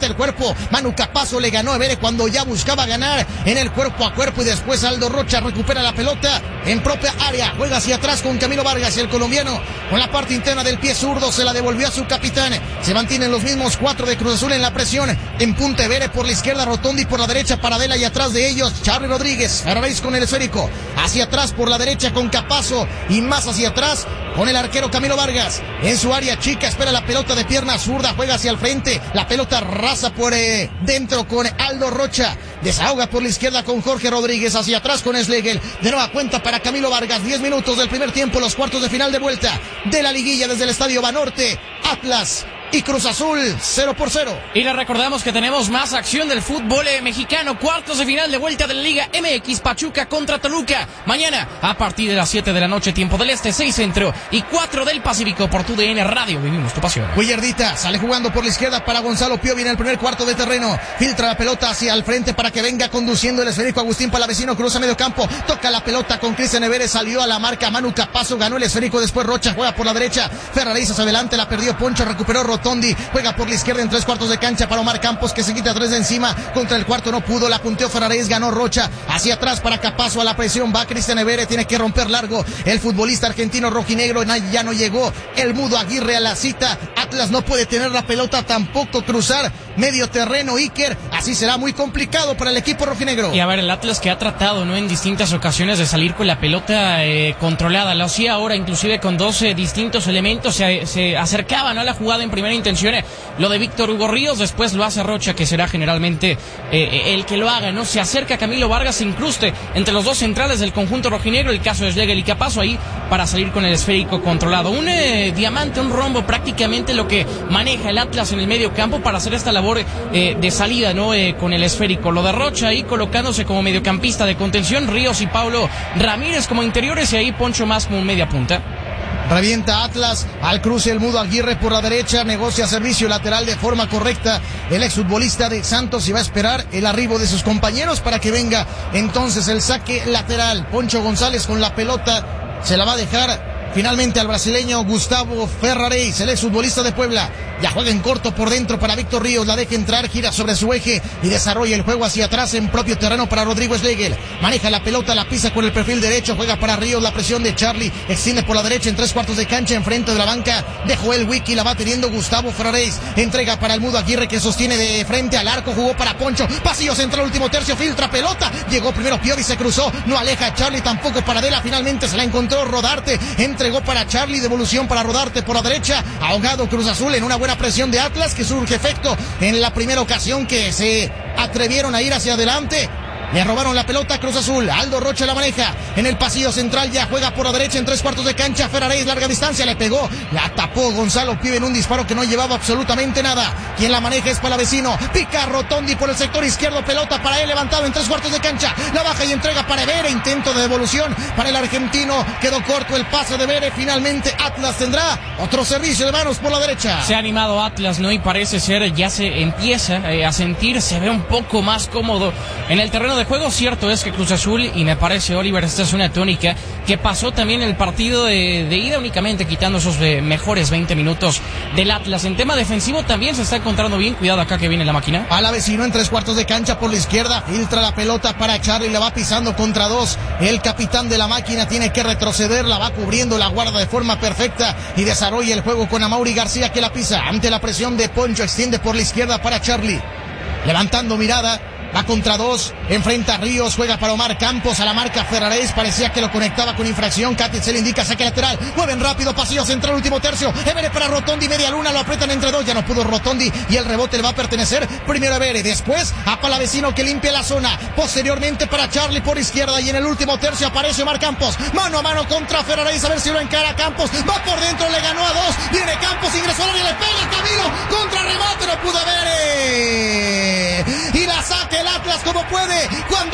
mete el cuerpo. Manu Capazo le ganó a Evere cuando ya buscaba ganar en el cuerpo a cuerpo, y después Aldo Rocha recupera la pelota en propia área, juega hacia atrás con Camilo Vargas, y el colombiano con la parte interna del pie zurdo se la devolvió a su capitán. Se mantienen los mismos 4 de Cruz Azul en la presión. En punta Evere por la izquierda, Rotondi por la derecha, Paradela, y atrás de ellos Charly Rodríguez. Ferraréis con el esférico, hacia atrás por la derecha con Capazo, y más hacia atrás con el arquero Camilo Vargas. En su área chica espera la pelota de pierna zurda, juega hacia el frente, la pelota rasa por dentro con Aldo Rocha. Desahoga por la izquierda con Jorge Rodríguez, hacia atrás con Schlegel. De nueva cuenta para Camilo Vargas. 10 minutos del primer tiempo, los cuartos de final de vuelta de la liguilla desde el Estadio Banorte. Atlas y Cruz Azul 0-0. Y le recordamos que tenemos más acción del fútbol mexicano. Cuartos de final de vuelta de la Liga MX, Pachuca contra Toluca. Mañana a partir de las 7 de la noche, tiempo del Este, 6 Centro y 4 del Pacífico, por TUDN Radio. Vivimos tu pasión. Guillardita sale jugando por la izquierda para Gonzalo Piovi en el primer cuarto de terreno. Filtra la pelota hacia el frente para que venga conduciendo el esférico Agustín Palavecino. Cruza medio campo, toca la pelota con Cristian Evere, salió a la marca Manu Capazo, ganó el esférico, después Rocha juega por la derecha. Ferraréis hacia adelante, la perdió Poncho, recuperó Rotondi, juega por la izquierda en 3/4 de cancha para Omar Campos, que se quita 3 de encima, contra el cuarto no pudo, la punteó Ferraréis, ganó Rocha, hacia atrás para Capazo, a la presión va Cristian Evere, tiene que romper largo el futbolista argentino rojinegro, ya no llegó el Mudo Aguirre a la cita. Atlas no puede tener la pelota, tampoco cruzar medio terreno, Iker, así será muy complicado para el equipo rojinegro. Y a ver, el Atlas que ha tratado, ¿no?, en distintas ocasiones de salir con la pelota controlada, lo hacía ahora inclusive con 12 distintos elementos, se acercaba, ¿no?, a la jugada en primera intención, lo de Víctor Hugo Ríos, después lo hace Rocha, que será generalmente el que lo haga, ¿no? Se acerca Camilo Vargas, se incruste entre los dos centrales del conjunto rojinegro, el caso de Schlegel y Capazo ahí para salir con el esférico controlado. Un diamante, un rombo, prácticamente lo que maneja el Atlas en el medio campo para hacer esta labor de salida, ¿no?, con el esférico. Lo de Rocha ahí colocándose como mediocampista de contención, Ríos y Paulo Ramírez como interiores, y ahí Poncho más como media punta. Revienta Atlas al cruce el Mudo Aguirre por la derecha, negocia servicio lateral de forma correcta el exfutbolista de Santos, y va a esperar el arribo de sus compañeros para que venga entonces el saque lateral. Poncho González con la pelota se la va a dejar finalmente al brasileño Gustavo Ferraréis, el exfutbolista de Puebla. Ya juega en corto por dentro para Víctor Ríos, la deja entrar, gira sobre su eje y desarrolla el juego hacia atrás en propio terreno para Rodrigo Schlegel. Maneja la pelota, la pisa con el perfil derecho, juega para Ríos, la presión de Charly, extiende por la derecha en 3/4 de cancha, enfrente de la banca de Joel Wiki, la va teniendo Gustavo Ferraréis. Entrega para el Mudo Aguirre, que sostiene de frente al arco, jugó para Poncho, pasillo central, último tercio, filtra pelota, llegó primero Piovi, se cruzó, no aleja a Charly, tampoco Paradela, finalmente se la encontró Rodarte, entregó para Charly, devolución para Rodarte por la derecha, ahogado Cruz Azul en una buena presión de Atlas, que surge efecto en la primera ocasión que se atrevieron a ir hacia adelante. Le robaron la pelota a Cruz Azul. Aldo Rocha la maneja en el pasillo central, ya juega por la derecha en 3/4 de cancha. Ferraréis, larga distancia, le pegó, la tapó Gonzalo Piovi en un disparo que no llevaba absolutamente nada. Quien la maneja es Palavecino, pica Rotondi por el sector izquierdo, pelota para él, levantado en 3/4 de cancha, la baja y entrega para Evere, intento de devolución para el argentino, quedó corto el pase de Evere. Finalmente Atlas tendrá otro servicio de manos por la derecha. Se ha animado Atlas, ¿no?, y parece ser, ya se empieza a sentir, se ve un poco más cómodo en el terreno de juego. Cierto es que Cruz Azul, y me parece, Oliver, esta es una tónica que pasó también el partido de ida, únicamente quitando esos mejores 20 minutos del Atlas. En tema defensivo también se está encontrando bien, cuidado acá que viene la máquina. Palavecino en 3/4 de cancha por la izquierda, filtra la pelota para Charly, la va pisando contra dos, el capitán de la máquina tiene que retroceder, la va cubriendo, la guarda de forma perfecta y desarrolla el juego con Amaury García, que la pisa ante la presión de Poncho, extiende por la izquierda para Charly, levantando mirada, va contra dos, enfrenta a Ríos, juega para Omar Campos, a la marca Ferraréis, parecía que lo conectaba con infracción, Katic se le indica, saque lateral, mueven rápido, pasillo central, último tercio, Evere para Rotondi, media luna, lo apretan entre dos, ya no pudo Rotondi y el rebote le va a pertenecer primero a Evere, después a Palavecino, que limpia la zona, posteriormente para Charly por izquierda, y en el último tercio aparece Omar Campos, mano a mano contra Ferraréis, a ver si lo encara Campos, va por dentro, le ganó a dos, viene Campos, ingresó al área, le pega Camilo, contra remate, no pudo Evere, y la saca el Atlas como puede, cuando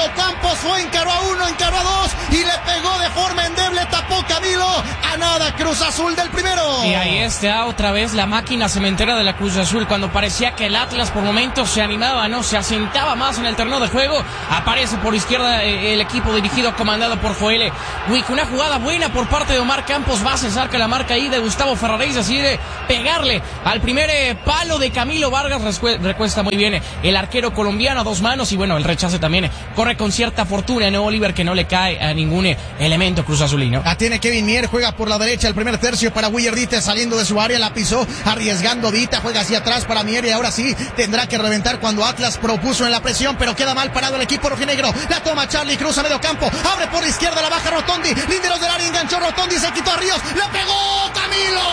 Fernando Campos fue, encaró a uno, encaró a dos y le pegó de forma endeble, tapó Camilo. A nada Cruz Azul del primero. Y ahí está otra vez la máquina cementera de la Cruz Azul. Cuando parecía que el Atlas por momentos se animaba, ¿no? Se asentaba más en el terreno de juego. Aparece por izquierda el equipo dirigido, comandado por Joel Wick. Una jugada buena por parte de Omar Campos. Va a cesar que la marca ahí de Gustavo Ferraréis decide pegarle al primer palo de Camilo Vargas. Recuesta muy bien el arquero colombiano a dos manos. Y bueno, el rechace también corre con cierta fortuna, ¿no, Oliver? Que no le cae a ningún elemento Cruz Azulino. La tiene Kevin Mier, juega por la derecha el primer tercio para Willardita, saliendo de su área, la pisó, arriesgando Vita, juega hacia atrás para Mier y ahora sí tendrá que reventar cuando Atlas propuso en la presión, pero queda mal parado el equipo rojinegro. La toma Charlie, cruza medio campo, abre por la izquierda, la baja Rotondi, linderos del área, enganchó Rotondi, se quitó a Ríos, ¡le pegó Camilo!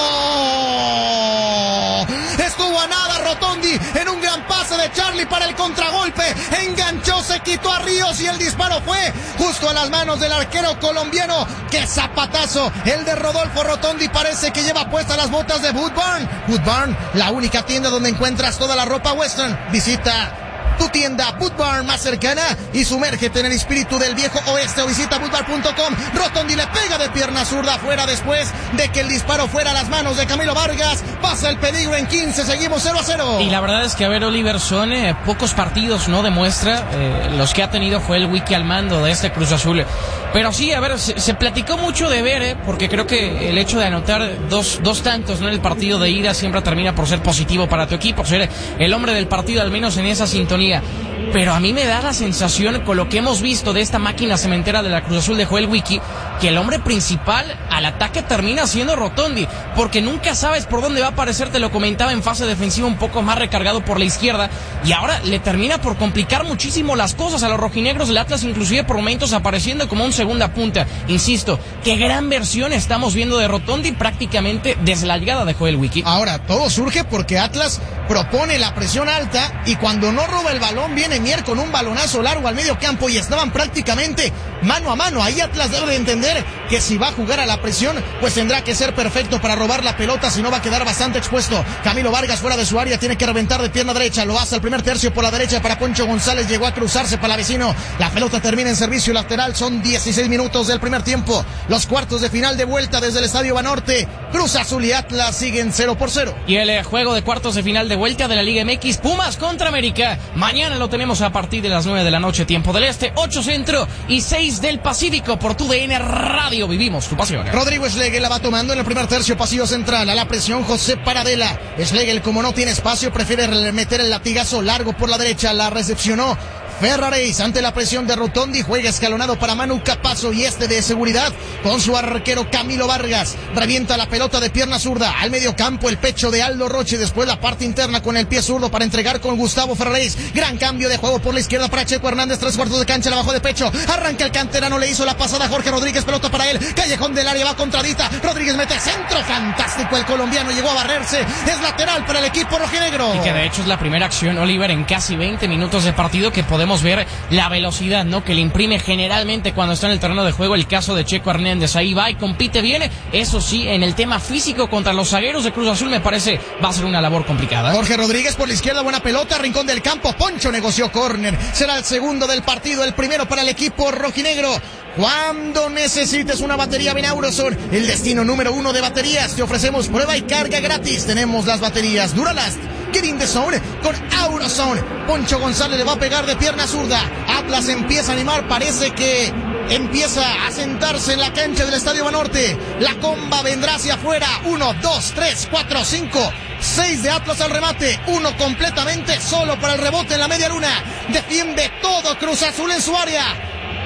Estuvo a nada Rotondi en un gran pase de Charlie para el contragolpe, enganchó, se quitó a Ríos y el disparo fue justo a las manos del arquero colombiano. ¡Qué zapatazo! El de Rodolfo Rotondi, parece que lleva puestas las botas de Boot Barn. Boot Barn, la única tienda donde encuentras toda la ropa western. Visita tu tienda Boot Barn más cercana y sumérgete en el espíritu del viejo oeste o visita bootbarn.com. Rotondi le pega de pierna zurda afuera después de que el disparo fuera a las manos de Camilo Vargas. Pasa el peligro en 15, seguimos 0-0. Y la verdad es que, a ver, Oliver, son pocos partidos, ¿no? Demuestra los que ha tenido Joel Wiki al mando de este Cruz Azul. Pero sí, a ver, se platicó mucho de ver, porque creo que el hecho de anotar dos tantos, ¿no? En el partido de ida siempre termina por ser positivo para tu equipo, ser el hombre del partido, al menos en esa sintonía. Pero a mí me da la sensación, con lo que hemos visto de esta máquina cementera de la Cruz Azul de Joel Wiki, que el hombre principal al ataque termina siendo Rotondi, porque nunca sabes por dónde va a aparecer. Te lo comentaba, en fase defensiva un poco más recargado por la izquierda, y ahora le termina por complicar muchísimo las cosas a los rojinegros del Atlas, inclusive por momentos apareciendo como un segunda punta. Insisto, qué gran versión estamos viendo de Rotondi prácticamente desde la llegada de Joel Wiki. Ahora, todo surge porque Atlas propone la presión alta y cuando no roba el balón viene Mier con un balonazo largo al medio campo y estaban prácticamente mano a mano. Ahí Atlas debe de entender que si va a jugar a la presión, pues tendrá que ser perfecto para robar la pelota, si no va a quedar bastante expuesto. Camilo Vargas fuera de su área, tiene que reventar de pierna derecha, lo hace al primer tercio por la derecha para Poncho González, llegó a cruzarse para la vecino. La pelota termina en servicio lateral, son 16 minutos del primer tiempo. Los cuartos de final de vuelta desde el Estadio Banorte. Cruz Azul y Atlas siguen 0-0. Y el juego de cuartos de final de vuelta de la Liga MX, Pumas contra América. Mañana lo tenemos a partir de las 9 de la noche, tiempo del Este, 8 Centro y 6 del Pacífico, por tu DN Radio. Vivimos tu pasión. Rodrigo Schlegel la va tomando en el primer tercio, pasillo central. A la presión José Paradela. Schlegel, como no tiene espacio, prefiere meter el latigazo largo por la derecha. La recepcionó Ferraréis ante la presión de Rotondi, juega escalonado para Manu Capazo y de seguridad con su arquero Camilo Vargas. Revienta la pelota de pierna zurda al medio campo, el pecho de Aldo Roche, después la parte interna con el pie zurdo para entregar con Gustavo Ferraréis. Gran cambio de juego por la izquierda para Checo Hernández, 3/4 de cancha, la bajó de pecho, arranca el canterano, le hizo la pasada a Jorge Rodríguez, pelota para él, callejón del área, va contradita, Rodríguez mete centro, fantástico el colombiano, llegó a barrerse, es lateral para el equipo rojinegro. Y que de hecho es la primera acción, Oliver, en casi 20 minutos de partido que podemos ver la velocidad, ¿no? Que le imprime generalmente cuando está en el terreno de juego. El caso de Checo Hernández, ahí va y compite bien. Eso sí, en el tema físico contra los zagueros de Cruz Azul me parece va a ser una labor complicada. Jorge Rodríguez por la izquierda, buena pelota, rincón del campo, Poncho negoció córner, será el segundo del partido, el primero para el equipo rojinegro. Cuando necesites una batería, ven a Auroson, el destino número 1 de baterías. Te ofrecemos prueba y carga gratis. Tenemos las baterías Duralast, Get in the Zone con Auroson. Poncho González le va a pegar de pierna zurda. Atlas empieza a animar, parece que empieza a sentarse en la cancha del Estadio Banorte. La comba vendrá hacia afuera. 1, 2, 3, 4, 5, 6 de Atlas al remate. 1 completamente solo para el rebote en la media luna. Defiende todo Cruz Azul en su área.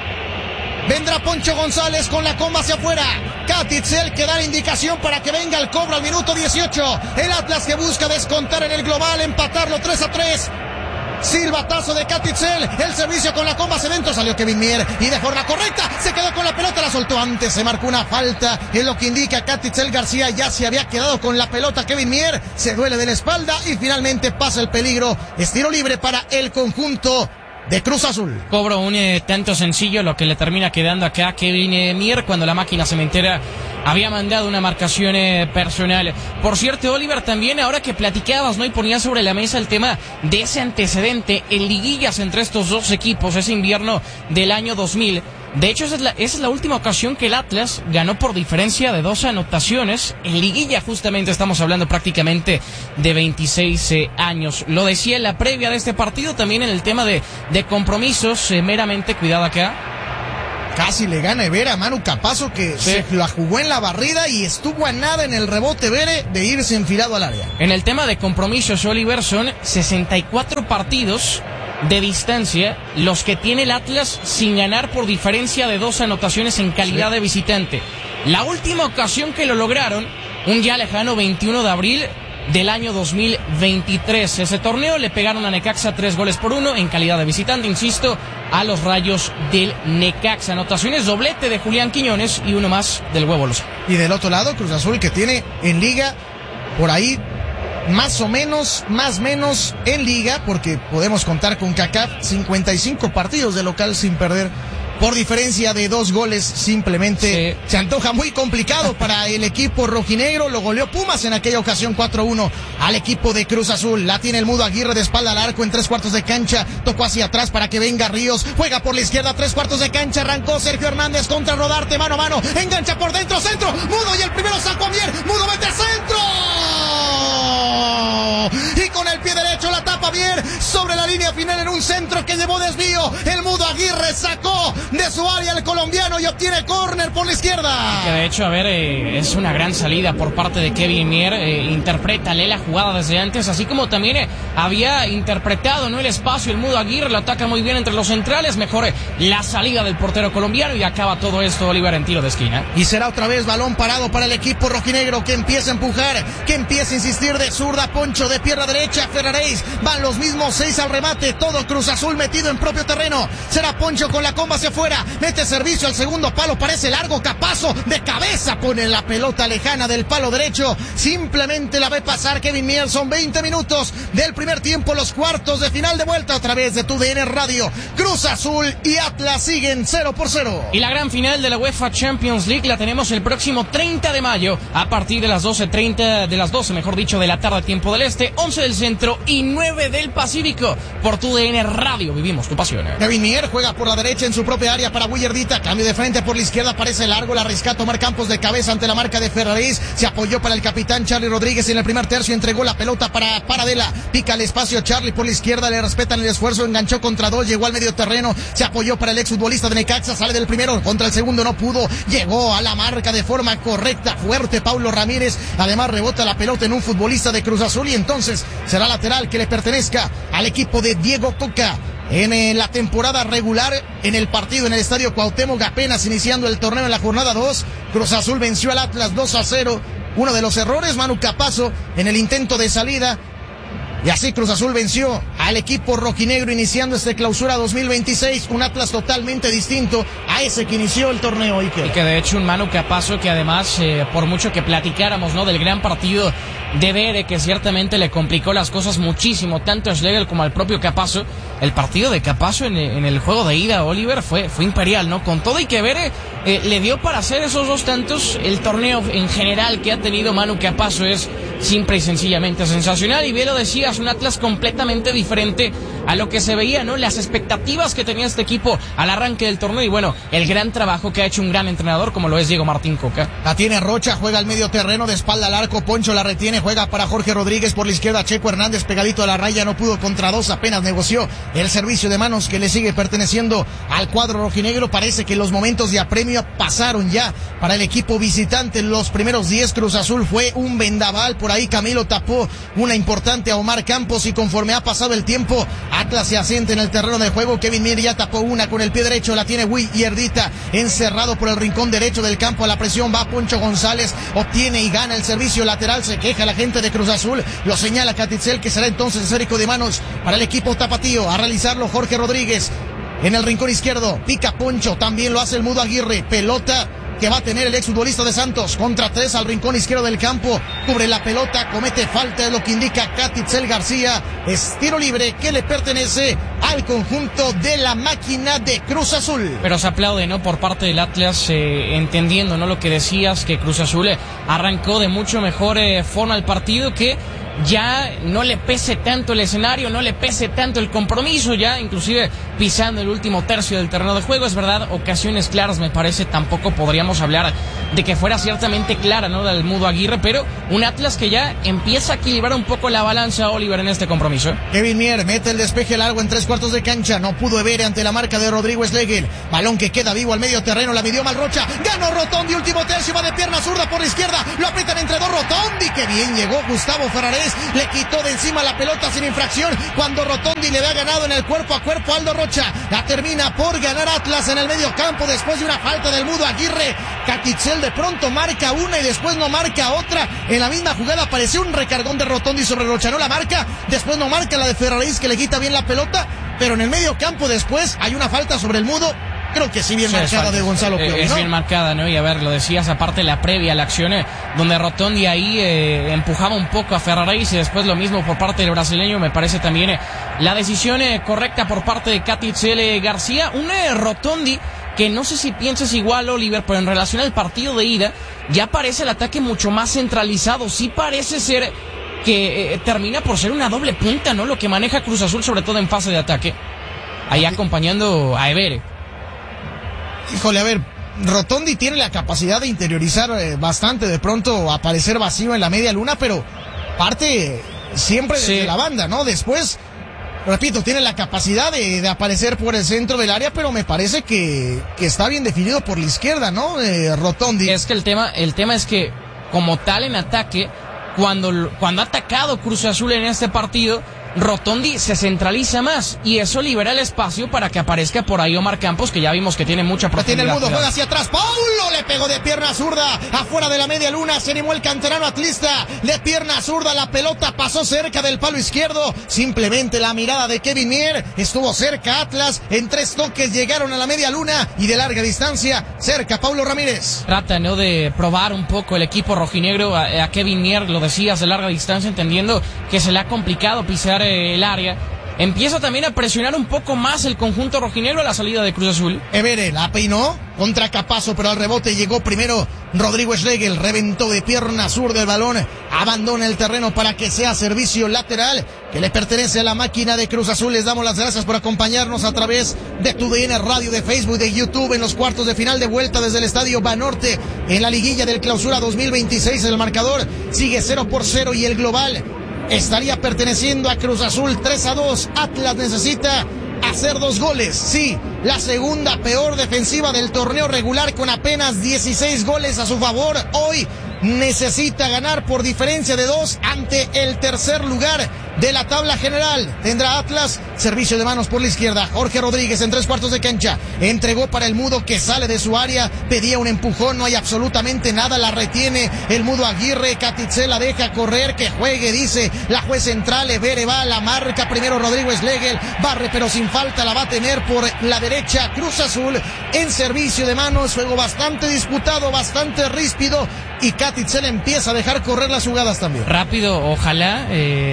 Vendrá Poncho González con la comba hacia afuera. Katitzel que da la indicación para que venga el cobro al minuto 18. El Atlas que busca descontar en el global, empatarlo 3-3. Silbatazo de Katitzel, el servicio con la comba hacia adentro, salió Kevin Mier y de forma correcta se quedó con la pelota, la soltó antes, se marcó una falta, es lo que indica Katitzel García, ya se había quedado con la pelota Kevin Mier, se duele de la espalda y finalmente pasa el peligro, es tiro libre para el conjunto de Cruz Azul. Cobro un tanto sencillo, lo que le termina quedando acá a Kevin Mier cuando la máquina cementera había mandado una marcación personal. Por cierto, Oliver, también ahora que platicabas, ¿no? Y ponías sobre la mesa el tema de ese antecedente en liguillas entre estos dos equipos, ese invierno del año 2000. De hecho, esa es la última ocasión que el Atlas ganó por diferencia de 2 anotaciones. En liguilla, justamente, estamos hablando prácticamente de 26 años. Lo decía en la previa de este partido, también en el tema de compromisos, meramente, cuidado acá. Casi le gana Evere a Manu Capazo, que se la jugó en la barrida y estuvo a nada en el rebote Evere de irse enfilado al área. En el tema de compromisos, Oliver, son 64 partidos de distancia los que tiene el Atlas sin ganar por diferencia de 2 anotaciones en calidad de visitante. La última ocasión que lo lograron, un ya lejano 21 de abril del año 2023. Ese torneo le pegaron a Necaxa 3-1 en calidad de visitante, insisto, a los Rayos del Necaxa. Anotaciones, doblete de Julián Quiñones y uno más del Huevo Lozano. Y del otro lado, Cruz Azul, que tiene en liga por ahí más o menos en liga, porque podemos contar con CACAF 55 partidos de local sin perder por diferencia de 2 goles. Simplemente se antoja muy complicado para el equipo rojinegro. Lo goleó Pumas en aquella ocasión 4-1 al equipo de Cruz Azul. La tiene el Mudo Aguirre de espalda al arco en 3/4 de cancha, tocó hacia atrás para que venga Ríos, juega por la izquierda 3/4 de cancha, arrancó Sergio Hernández contra Rodarte, mano a mano, engancha por dentro, centro, Mudo, y el primero sacó bien, Mudo mete centro y con el pie derecho la tapa bien sobre la línea final en un centro que llevó desvío. El Mudo Aguirre sacó de su área el colombiano y obtiene córner por la izquierda. Que de hecho, es una gran salida por parte de Kevin Mier. Interprétale la jugada desde antes, así como también había interpretado, ¿no?, el espacio. El Mudo Aguirre lo ataca muy bien entre los centrales, mejor la salida del portero colombiano y acaba todo esto, Oliver, en tiro de esquina. Y será otra vez balón parado para el equipo rojinegro, que empieza a empujar, que empieza a insistir de zurda Poncho, de pierna derecha Ferraréis, van los mismos 6 al remate, todo Cruz Azul metido en propio terreno. Será Poncho con la comba hacia afuera, mete servicio al segundo palo, parece largo, Capazo de cabeza pone la pelota lejana del palo derecho, simplemente la ve pasar Kevin Mier. Son 20 minutos del primer tiempo, los cuartos de final de vuelta a través de TUDN Radio. Cruz Azul y Atlas siguen 0-0. Y la gran final de la UEFA Champions League la tenemos el próximo 30 de mayo a partir de las 12:30, de las 12, mejor dicho, de la tarde, tiempo del este, 11 del centro y 9 del Pacífico. Por TUDN Radio vivimos tu pasión. Kevin Mier juega por la derecha en su propia área para Willardita, cambio de frente por la izquierda, parece largo, la rescata Omar Campos de cabeza ante la marca de Ferraréis, se apoyó para el capitán Charlie Rodríguez en el primer tercio, entregó la pelota para Paradela, pica el espacio Charlie por la izquierda, le respetan el esfuerzo, enganchó contra 2, llegó al medio terreno, se apoyó para el exfutbolista de Necaxa, sale del primero, contra el segundo no pudo, llegó a la marca de forma correcta, fuerte Paulo Ramírez, además rebota la pelota en un futbolista de Cruz Azul y entonces será lateral que le pertenezca al equipo de Diego Coca. En la temporada regular, en el partido en el Estadio Cuauhtémoc, apenas iniciando el torneo en la jornada 2, Cruz Azul venció al Atlas 2-0. Uno de los errores, Manu Capazo, en el intento de salida. Y así Cruz Azul venció al equipo rojinegro iniciando este clausura 2026, un Atlas totalmente distinto a ese que inició el torneo. Y que de hecho un Manu Capazo que además, por mucho que platicáramos, ¿no?, del gran partido de Bere, que ciertamente le complicó las cosas muchísimo, tanto a Schlegel como al propio Capazo, el partido de Capazo en el juego de ida, Oliver, fue imperial, ¿no? Con todo y que Bere le dio para hacer esos 2 tantos, el torneo en general que ha tenido Manu Capazo es simple y sencillamente sensacional. Y bien lo decías, un Atlas completamente diferente a lo que se veía, ¿no? Las expectativas que tenía este equipo al arranque del torneo y bueno, el gran trabajo que ha hecho un gran entrenador como lo es Diego Martín Coca. La tiene Rocha, juega al medio terreno, de espalda al arco, Poncho la retiene, juega para Jorge Rodríguez por la izquierda, Checo Hernández pegadito a la raya, no pudo contra 2, apenas negoció el servicio de manos que le sigue perteneciendo al cuadro rojinegro. Parece que los momentos de apremio pasaron ya para el equipo visitante. Los primeros 10 Cruz Azul fue un vendaval, por ahí Camilo tapó una importante a Omar Campos y conforme ha pasado el tiempo, Atlas se asiente en el terreno de juego. Kevin Mier ya tapó una con el pie derecho, la tiene Willardita encerrado por el rincón derecho del campo, a la presión va Poncho González, obtiene y gana el servicio lateral, se queja la gente de Cruz Azul, lo señala Catitzel, que será entonces esférico de manos para el equipo tapatío. A realizarlo Jorge Rodríguez en el rincón izquierdo, pica Poncho, también lo hace el Mudo Aguirre, pelota que va a tener el exfutbolista de Santos. Contra 3 al rincón izquierdo del campo. Cubre la pelota, comete falta, es lo que indica Catitzel García. Es tiro libre que le pertenece al conjunto de la máquina de Cruz Azul. Pero se aplaude, ¿no? Por parte del Atlas, entendiendo, ¿no? Lo que decías, que Cruz Azul arrancó de mucho mejor forma el partido, que ya no le pese tanto el escenario, no le pese tanto el compromiso, ya inclusive pisando el último tercio del terreno de juego. Es verdad, ocasiones claras me parece, tampoco podríamos hablar de que fuera ciertamente clara, ¿no? Del Mudo Aguirre, pero un Atlas que ya empieza a equilibrar un poco la balanza, Oliver, en este compromiso. Kevin Mier mete el despeje largo en 3/4 de cancha, no pudo ver ante la marca de Rodrigo Schlegel. Balón que queda vivo al medio terreno, la midió Malrocha, ganó Rotondi, último tercio, va de pierna zurda por la izquierda, lo aprietan entre dos Rotondi, que bien llegó Gustavo Ferrares, le quitó de encima la pelota sin infracción cuando Rotondi le había ganado en el cuerpo a cuerpo a Aldo Rocha. La termina por ganar Atlas en el medio campo después de una falta del Mudo Aguirre. Catitzel de pronto marca una y después no marca otra. En la misma jugada apareció un recargón de Rotondi sobre Rocha, no la marca, después no marca la de Ferraris, que le quita bien la pelota, pero en el medio campo después hay una falta sobre el Mudo. Creo que sí bien marcada de Gonzalo Piovi, es ¿no? bien marcada, ¿no? Y a ver, lo decías, aparte la previa a la acción, donde Rotondi ahí empujaba un poco a Ferraris, y después lo mismo por parte del brasileño. Me parece también la decisión correcta por parte de Catitzel García. Un Rotondi que no sé si piensas igual, Oliver, pero en relación al partido de ida, ya parece el ataque mucho más centralizado. Sí parece ser que termina por ser una doble punta, ¿no? Lo que maneja Cruz Azul, sobre todo en fase de ataque, ahí acompañando a Evere. Híjole, a ver, Rotondi tiene la capacidad de interiorizar bastante, de pronto aparecer vacío en la media luna, pero parte siempre desde la banda, ¿no? Después, repito, tiene la capacidad de aparecer por el centro del área, pero me parece que está bien definido por la izquierda, ¿no? Rotondi. Es que el tema es que, como tal en ataque, cuando ha atacado Cruz Azul en este partido, Rotondi se centraliza más y eso libera el espacio para que aparezca por ahí Omar Campos, que ya vimos que tiene mucha profundidad. Tiene el Mudo, juega hacia atrás, Paulo le pegó de pierna zurda, afuera de la media luna, se animó el canterano atlista, de pierna zurda, la pelota pasó cerca del palo izquierdo, simplemente la mirada de Kevin Mier, estuvo cerca Atlas, en 3 toques llegaron a la media luna y de larga distancia, cerca Paulo Ramírez. Trata, ¿no?, de probar un poco el equipo rojinegro a Kevin Mier, lo decías, de larga distancia, entendiendo que se le ha complicado pisar el área. Empieza también a presionar un poco más el conjunto rojinegro a la salida de Cruz Azul. Evere la peinó contra Capazo, pero al rebote llegó primero Rodrigo Schlegel, reventó de pierna zurda el balón, abandona el terreno para que sea servicio lateral que le pertenece a la máquina de Cruz Azul. Les damos las gracias por acompañarnos a través de TUDN Radio, de Facebook, de YouTube, en los cuartos de final de vuelta desde el Estadio Banorte en la liguilla del Clausura 2026. El marcador sigue 0-0 y el global estaría perteneciendo a Cruz Azul 3-2. Atlas necesita hacer 2 goles. Sí, la segunda peor defensiva del torneo regular con apenas 16 goles a su favor. Hoy necesita ganar por diferencia de 2 ante el tercer lugar de la tabla general. Tendrá Atlas servicio de manos por la izquierda. Jorge Rodríguez en 3/4 de cancha. Entregó para el Mudo, que sale de su área. Pedía un empujón, no hay absolutamente nada. La retiene el Mudo Aguirre. Catitzel la deja correr, que juegue, dice la juez central. Evere va, la marca primero Rodrigo Schlegel. Barre pero sin falta, la va a tener por la derecha Cruz Azul en servicio de manos. Juego bastante disputado, bastante ríspido. Y Catitzel empieza a dejar correr las jugadas también. Rápido, ojalá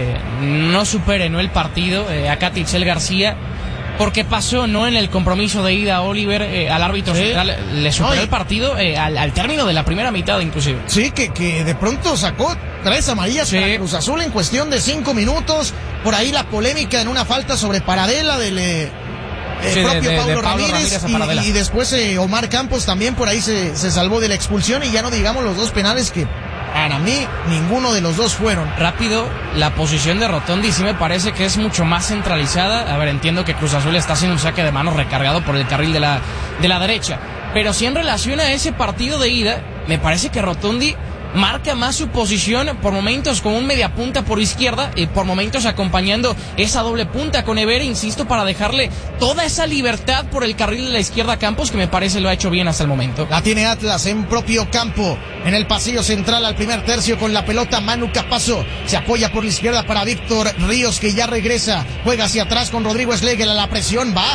no supere, ¿no?, el partido a Catitzel García, porque pasó, ¿no?, en el compromiso de ida, Oliver, al árbitro central, le superó el partido al término de la primera mitad inclusive. Sí, que de pronto sacó 3 amarillas para Cruz Azul en cuestión de 5 minutos. Por ahí la polémica en una falta sobre Paradela del propio Paulo Ramírez y después Omar Campos también por ahí se salvó de la expulsión, y ya no digamos los 2 penales que para mí ninguno de los 2 fueron. Rápido, la posición de Rotondi sí me parece que es mucho más centralizada. A ver, entiendo que Cruz Azul está haciendo un saque de manos recargado por el carril de la derecha, pero sí en relación a ese partido de ida, me parece que Rotondi marca más su posición, por momentos con un media punta por izquierda, y por momentos acompañando esa doble punta con Evere, insisto, para dejarle toda esa libertad por el carril de la izquierda a Campos, que me parece lo ha hecho bien hasta el momento. La tiene Atlas en propio campo, en el pasillo central al primer tercio con la pelota. Manu Capazo se apoya por la izquierda para Víctor Ríos, que ya regresa, juega hacia atrás con Rodrigo Schlegel. A la presión va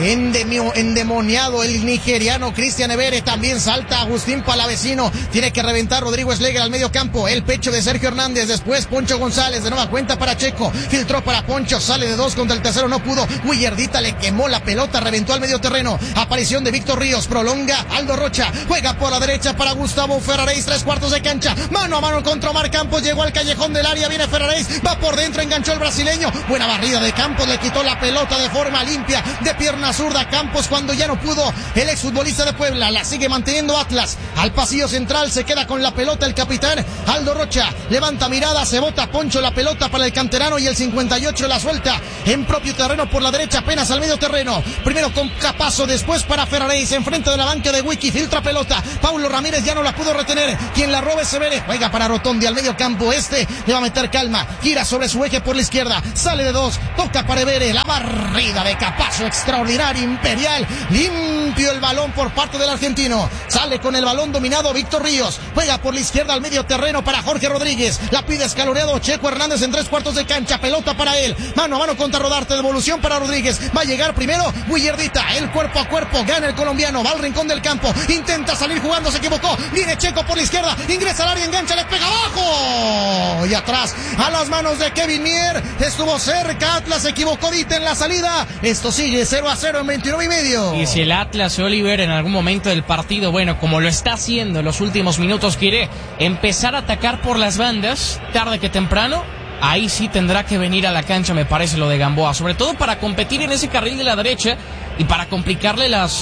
endemoniado el nigeriano Cristian Evere, también salta Agustín Palavecino, tiene que reventar Rodrigo Schlegel al medio campo, el pecho de Sergio Hernández, después Poncho González, de nueva cuenta para Checo, filtró para Poncho, sale de 2 contra el tercero, no pudo, Willardita le quemó la pelota, reventó al medio terreno, aparición de Víctor Ríos, prolonga Aldo Rocha, juega por la derecha para Gustavo Ferraréis, 3/4 de cancha, mano a mano contra Omar Campos, llegó al callejón del área, viene Ferraréis, va por dentro, enganchó el brasileño, buena barrida de Campos, le quitó la pelota de forma limpia, de pierna zurda Campos, cuando ya no pudo el exfutbolista de Puebla, la sigue manteniendo Atlas, al pasillo central, se queda con la pelota el capitán Aldo Rocha, levanta mirada, se bota Poncho la pelota para el canterano y el 58 la suelta en propio terreno por la derecha, apenas al medio terreno, primero con Capazo, después para Ferraréis, enfrente de la banca de Wiki, filtra pelota, Paulo Ramírez ya no la pudo retener, quien la robe se ve, juega para Rotondi al medio campo, le va a meter calma, gira sobre su eje por la izquierda, sale de 2, toca para Evere, la barrida de Capazo, extraordinario, imperial, limpio el balón por parte del argentino, sale con el balón dominado Víctor Ríos, juega por la izquierda al medio terreno para Jorge Rodríguez, la pide escaloreado Checo Hernández en 3/4 de cancha, pelota para él, mano a mano contra Rodarte, devolución para Rodríguez, va a llegar primero Willardita, el cuerpo a cuerpo, gana el colombiano, va al rincón del campo, intenta salir jugando, se equivocó, viene Checo por la izquierda, ingresa al área, engancha, le pega abajo, y atrás, a las manos de Kevin Mier, estuvo cerca, Atlas se equivocó Dita en la salida, esto sigue 0-0 en 29 y medio. Y si el Atlas, Oliver, en algún momento del partido, bueno, como lo está haciendo en los últimos minutos, quiere empezar a atacar por las bandas, tarde que temprano, ahí sí tendrá que venir a la cancha, me parece, lo de Gamboa, sobre todo para competir en ese carril de la derecha y para complicarle las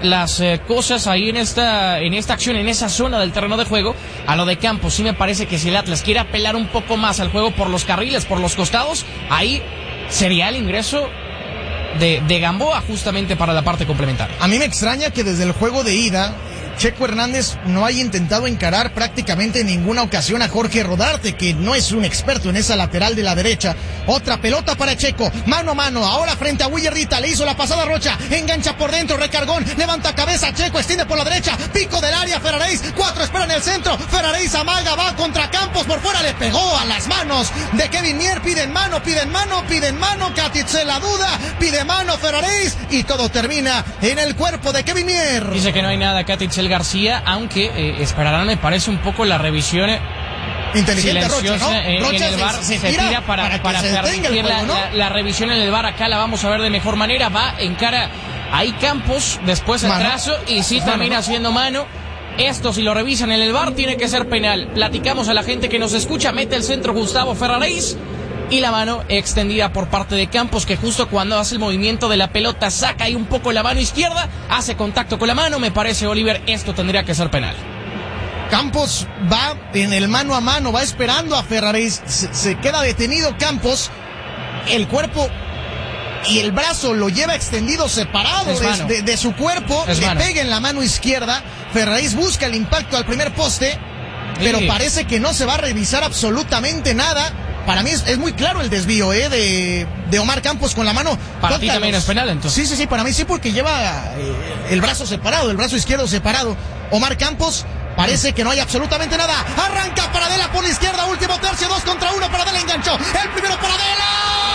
cosas ahí en esta acción, en esa zona del terreno de juego a lo de Campos. Sí me parece que si el Atlas quiere apelar un poco más al juego por los carriles, por los costados, ahí sería el ingreso de Gamboa justamente para la parte complementaria. A mí me extraña que desde el juego de ida Checo Hernández no haya intentado encarar prácticamente en ninguna ocasión a Jorge Rodarte, que no es un experto en esa lateral de la derecha. Otra pelota para Checo, mano a mano, ahora frente a Willardita, le hizo la pasada Rocha, engancha por dentro, recargón, levanta cabeza, Checo extiende por la derecha, pico del área, Ferraréis, 4 espera en el centro, Ferraréis amaga, va contra Campos, por fuera le pegó a las manos de Kevin Mier, piden mano, Katic se la duda, pide mano Ferraréis, y todo termina en el cuerpo de Kevin Mier. Dice que no hay nada, Katic García, aunque esperarán, me parece, un poco la revisión inteligente Rocha, ¿no? Rocha en el VAR se tira para permitir la revisión en el VAR. Acá la vamos a ver de mejor manera, va en cara ahí Campos, después el trazo y sí termina siendo mano. Esto, si lo revisan en el VAR, tiene que ser penal. Platicamos a la gente que nos escucha, mete el centro Gustavo Ferraréis y la mano extendida por parte de Campos, que justo cuando hace el movimiento de la pelota saca ahí un poco la mano izquierda, hace contacto con la mano. Me parece, Oliver, esto tendría que ser penal. Campos va en el mano a mano, va esperando a Ferraréis, se queda detenido Campos, el cuerpo y el brazo lo lleva extendido separado de su cuerpo, le pega en la mano izquierda, Ferraréis busca el impacto al primer poste, pero parece que no se va a revisar absolutamente nada. Para mí es muy claro el desvío de Omar Campos con la mano. Para ti también es penal, entonces. Sí, para mí sí, porque lleva el brazo separado, el brazo izquierdo separado. Omar Campos, parece que no hay absolutamente nada. Arranca Paradela por la izquierda, último tercio, 2 contra 1, Paradela enganchó. El primero Paradela.